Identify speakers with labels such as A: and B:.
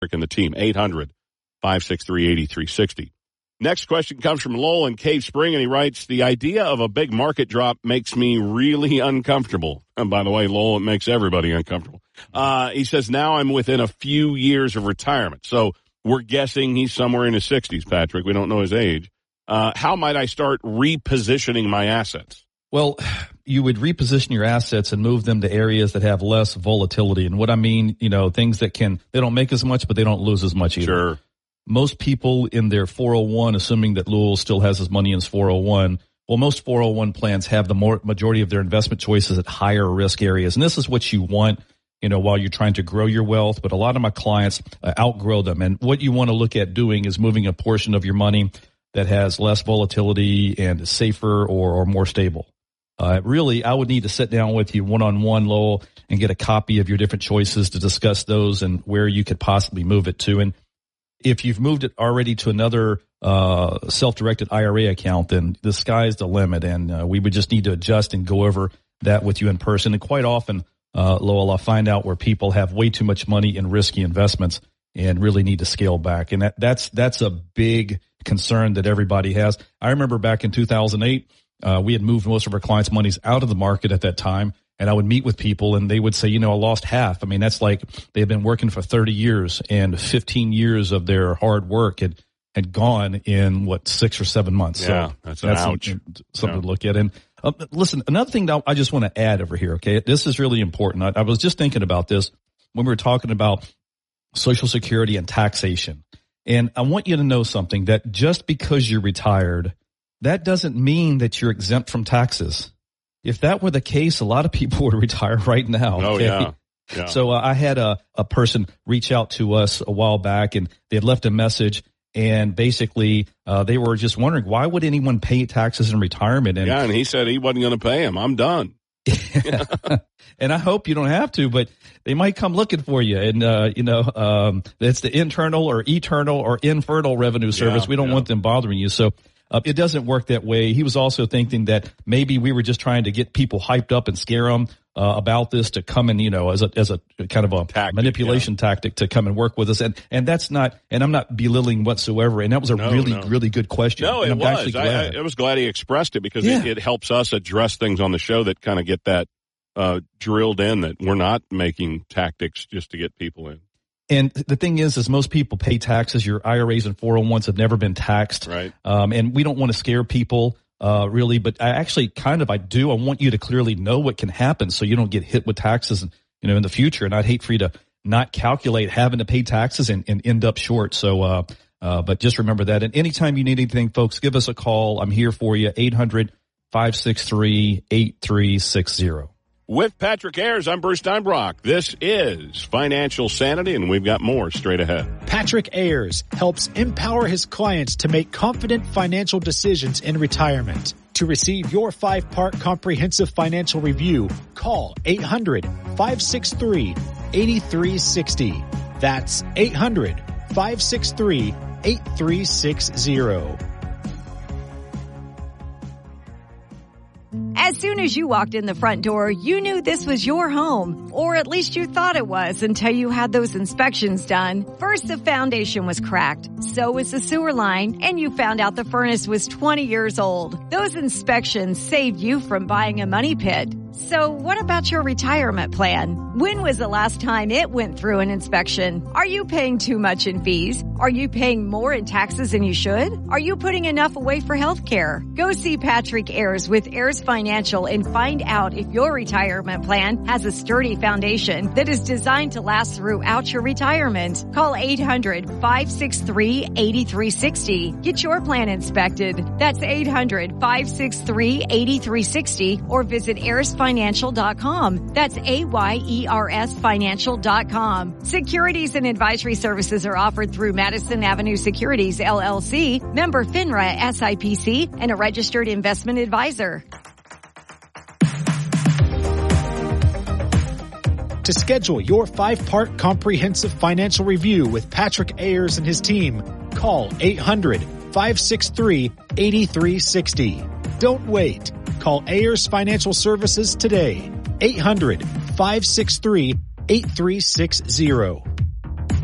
A: and the team, 800-563-8360. Next question comes from Lowell in Cave Spring, and he writes, the idea of a big market drop makes me really uncomfortable. And by the way, Lowell, it makes everybody uncomfortable. He says, now I'm within a few years of retirement. So we're guessing he's somewhere in his 60s, Patrick. We don't know his age. How might I start repositioning my assets?
B: Well, you would reposition your assets and move them to areas that have less volatility. And what I mean, things that they don't make as much, but they don't lose as much either.
A: Sure.
B: Most people in their 401, assuming that Lowell still has his money in his 401, well, most 401 plans have the majority of their investment choices at higher risk areas. And this is what you want, while you're trying to grow your wealth. But a lot of my clients outgrow them. And what you want to look at doing is moving a portion of your money that has less volatility and is safer or more stable. Really, I would need to sit down with you one-on-one, Lowell, and get a copy of your different choices to discuss those and where you could possibly move it to. And if you've moved it already to another self-directed IRA account, then the sky's the limit. And we would just need to adjust and go over that with you in person. And quite often, Lowell, I'll find out where people have way too much money in risky investments and really need to scale back. And that's a big concern that everybody has. I remember back in 2008, we had moved most of our clients' monies out of the market at that time, and I would meet with people, and they would say, I lost half. I mean, that's like they had been working for 30 years, and 15 years of their hard work had gone in, 6 or 7 months.
A: Yeah,
B: so
A: that's
B: something to look at. And listen, another thing that I just want to add over here, okay? This is really important. I was just thinking about this when we were talking about Social Security and taxation. And I want you to know something, that just because you're retired, that doesn't mean that you're exempt from taxes. If that were the case, a lot of people would retire right now. Okay?
A: Oh, yeah.
B: So I had a person reach out to us a while back, and they had left a message, and basically they were just wondering, why would anyone pay taxes in retirement?
A: And he said he wasn't going to pay them. I'm done.
B: And I hope you don't have to, but they might come looking for you. And, it's the internal or eternal or infernal revenue service. We don't want them bothering you. So it doesn't work that way. He was also thinking that maybe we were just trying to get people hyped up and scare them about this to come and, as a kind of a tactic, manipulation tactic to come and work with us. And that's not, and I'm not belittling whatsoever. And that was a really good question.
A: No,
B: and
A: it was. I was glad he expressed it, because it helps us address things on the show that kind of get that drilled in, that we're not making tactics just to get people in.
B: And the thing is most people pay taxes. Your IRAs and 401s have never been taxed.
A: Right.
B: And we don't want to scare people, really, but I do. I want you to clearly know what can happen so you don't get hit with taxes, in the future. And I'd hate for you to not calculate having to pay taxes and end up short. So, but just remember that. And anytime you need anything, folks, give us a call. I'm here for you. 800-563-8360.
A: With Patrick Ayers, I'm Bruce Steinbrock. This is Financial Sanity, and we've got more straight ahead.
C: Patrick Ayers helps empower his clients to make confident financial decisions in retirement. To receive your 5-part comprehensive financial review, call 800-563-8360. That's 800-563-8360.
D: As soon as you walked in the front door, you knew this was your home, or at least you thought it was until you had those inspections done. First, the foundation was cracked, so was the sewer line, and you found out the furnace was 20 years old. Those inspections saved you from buying a money pit. So what about your retirement plan? When was the last time it went through an inspection? Are you paying too much in fees? Are you paying more in taxes than you should? Are you putting enough away for health care? Go see Patrick Ayers with Ayers Financial and find out if your retirement plan has a sturdy foundation that is designed to last throughout your retirement. Call 800-563-8360. Get your plan inspected. That's 800-563-8360, or visit AyersFinancial.com. That's AYERSFinancial.com. Securities and advisory services are offered through Madison Avenue Securities, LLC, member FINRA SIPC, and a registered investment advisor.
C: To schedule your 5-part comprehensive financial review with Patrick Ayers and his team, call 800-563-8360. Don't wait. Call Ayers Financial Services today. 800-563-8360.